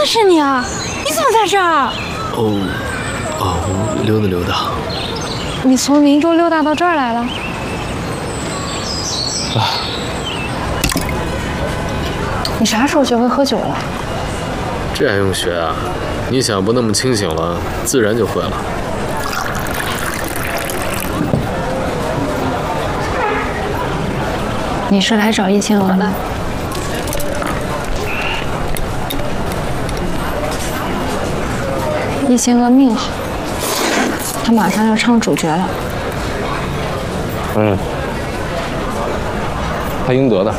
是你啊！你怎么在这儿？ 我溜达溜达。 你从明州溜达到这儿来了？你啥时候学会喝酒了？ 这还用学啊？你想不那么清醒了，自然就会了。 你是来找叶青娥的？叶青娥命好，她马上要唱主角了。 他应得的。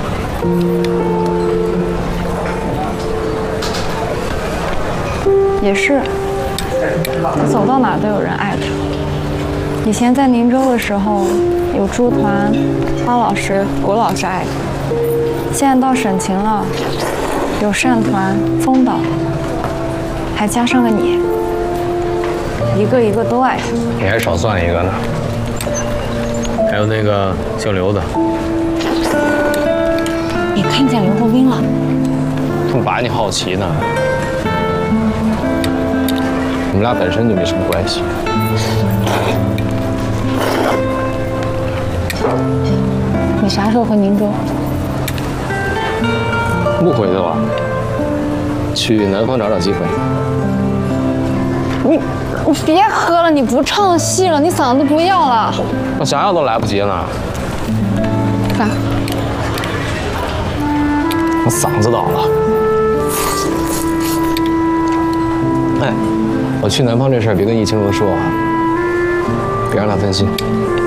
也是，她走到哪都有人爱她。以前在宁州的时候，有朱团、花老师、谷老师爱她；现在到沈秦了，有单团、风导，还加上了你，一个一个都爱她。 你还少算一个呢。 还有那个姓刘的， 你看见刘国斌了？ 他们把你好奇呢。你们俩本身就没什么关系。 你啥时候回宁州？ 不回去了，去南方找找机会。 你别喝了，你不唱戏了，你嗓子不要了。 我想想都来不及呢。 干？ 我嗓子倒了。哎，我去南方这事儿别跟易清娥说啊，别让她分心。